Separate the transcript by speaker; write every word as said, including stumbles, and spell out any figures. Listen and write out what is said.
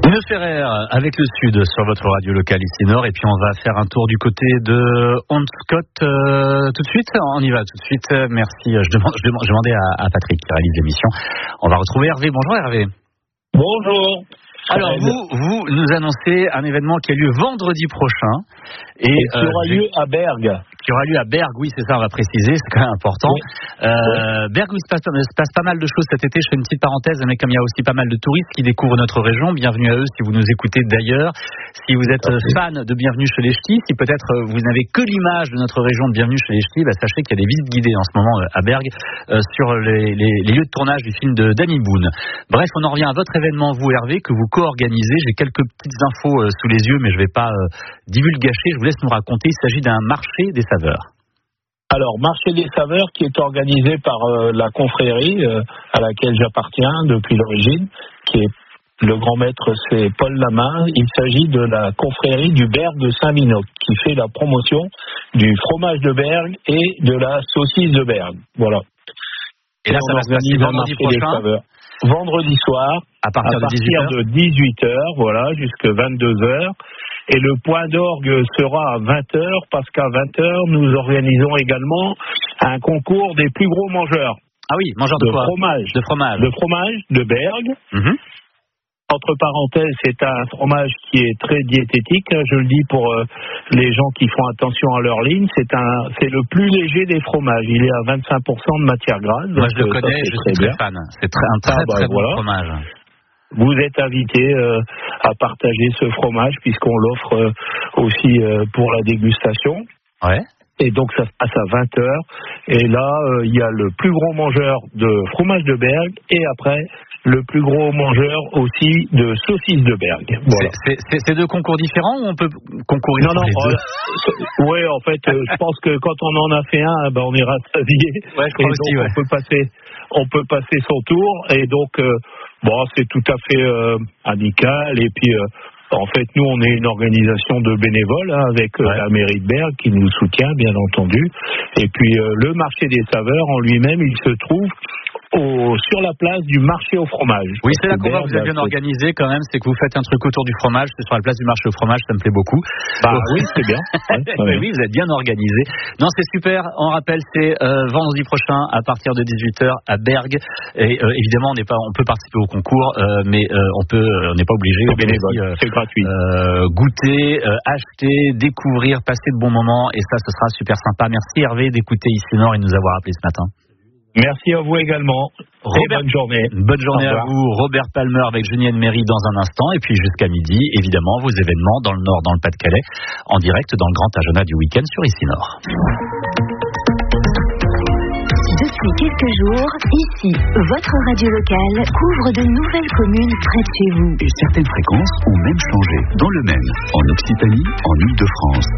Speaker 1: Nœud Ferrer avec le Sud sur votre radio locale ici Nord, et puis on va faire un tour du côté de Honscott euh, tout de suite. On y va tout de suite. Merci. Je, demande, je, demande, je demandais à, à Patrick qui réalise l'émission. On va retrouver Hervé. Bonjour Hervé.
Speaker 2: Bonjour.
Speaker 1: Alors vous, vous nous annoncez un événement qui a lieu vendredi prochain et,
Speaker 2: et qui aura
Speaker 1: euh,
Speaker 2: lieu à Bergues.
Speaker 1: Qui aura lieu à Bergues, oui c'est ça, on va préciser, c'est quand même important. Oui. Euh, oui. Bergues, où il se passe, se passe pas mal de choses cet été. Je fais une petite parenthèse, mais comme il y a aussi pas mal de touristes qui découvrent notre région, bienvenue à eux si vous nous écoutez d'ailleurs. Si vous êtes okay. fan de Bienvenue chez les Ch'tis, si peut-être vous n'avez que l'image de notre région de Bienvenue chez les Ch'tis, bah, sachez qu'il y a des visites guidées en ce moment à Bergues euh, sur les, les, les lieux de tournage du film de Danny Boone. Bref, on en revient à votre événement, vous Hervé, que vous co-organisez. J'ai quelques petites infos euh, sous les yeux, mais je ne vais pas euh, divulgacher. Je vous laisse nous raconter. Il s'agit d'un marché des saveurs.
Speaker 2: Alors, marché des saveurs qui est organisé par euh, la confrérie euh, à laquelle j'appartiens depuis l'origine, qui est le grand maître, c'est Paul Lamain. Il s'agit de la confrérie du Bergue de Saint-Vinoc, qui fait la promotion du fromage de Bergue et de la saucisse de Bergue. Voilà.
Speaker 1: Et, et là, ça va se passer vendredi prochain.
Speaker 2: Vendredi soir,
Speaker 1: à partir,
Speaker 2: à partir de dix-huit heures, voilà, jusqu'à vingt-deux heures. Et le point d'orgue sera à vingt heures, parce qu'à vingt heures, nous organisons également un concours des plus gros mangeurs.
Speaker 1: Ah oui, mangeurs de,
Speaker 2: de
Speaker 1: quoi
Speaker 2: fromage.
Speaker 1: De fromage.
Speaker 2: De fromage, de Bergue. Mm-hmm. Entre parenthèses, c'est un fromage qui est très diététique. Je le dis pour euh, les gens qui font attention à leur ligne. C'est un, c'est le plus léger des fromages. Il est à vingt-cinq pour cent de matière grasse.
Speaker 1: Moi, je le connais, ça, je suis très, très fan. C'est très, un très, ah, bah, très bon voilà. fromage.
Speaker 2: Vous êtes invité euh, à partager ce fromage, puisqu'on l'offre euh, aussi euh, pour la dégustation.
Speaker 1: Ouais.
Speaker 2: Et donc, ça se passe à vingt heures. Et là, euh, il y a le plus gros mangeur de fromage de Bergue. Et après, le plus gros mangeur aussi de saucisses de Bergue. Voilà.
Speaker 1: C'est, c'est, c'est deux concours différents ou on peut concourir
Speaker 2: non, non,
Speaker 1: les deux
Speaker 2: euh, Oui, en fait, euh, je pense que quand on en a fait un, ben, on est rassasié.
Speaker 1: Ouais, je crois
Speaker 2: et
Speaker 1: aussi,
Speaker 2: donc,
Speaker 1: ouais.
Speaker 2: on peut passer, on peut passer son tour. Et donc, euh, bon, c'est tout à fait euh, amical. Et puis, euh, en fait, nous, on est une organisation de bénévoles hein, avec euh, ouais. la mairie de Bergue qui nous soutient, bien entendu. Et puis, euh, le marché des saveurs en lui-même, il se trouve Au, sur la place du marché au fromage.
Speaker 1: Oui, c'est là qu'on voit que vous êtes bien organisé quand même, c'est que vous faites un truc autour du fromage, c'est sur la place du marché au fromage, ça me plaît beaucoup.
Speaker 2: Bah donc, oui, c'est bien. Ouais, ouais.
Speaker 1: Oui, vous êtes bien organisé. Non, c'est super, on rappelle, c'est euh, vendredi prochain à partir de dix-huit heures à Bergues. Et euh, évidemment, on, n'est pas, on peut participer au concours, euh, mais euh, on peut, on n'est pas obligé.
Speaker 2: C'est bénévole, euh, c'est gratuit.
Speaker 1: Euh, goûter, euh, acheter, découvrir, passer de bons moments, et ça, ce sera super sympa. Merci Hervé d'écouter ici Nord et de nous avoir appelé ce matin.
Speaker 2: Merci à vous également.
Speaker 1: Robert,
Speaker 2: bonne journée.
Speaker 1: Bonne journée à vous. Robert Palmer avec Julien Méry dans un instant. Et puis jusqu'à midi, évidemment, vos événements dans le Nord, dans le Pas-de-Calais, en direct dans le Grand Agenda du week-end sur Ici Nord.
Speaker 3: Depuis quelques jours, ici, votre radio locale couvre de nouvelles communes près de chez vous.
Speaker 4: Et certaines fréquences ont même changé. Dans le Maine, en Occitanie, en Île-de-France.